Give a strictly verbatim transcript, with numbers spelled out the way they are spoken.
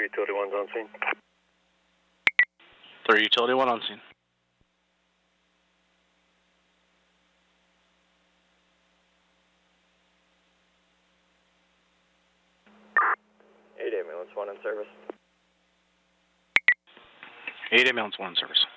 Utility one's on scene. three Utility one on scene. eight ambulance one in service. eight ambulance one in service.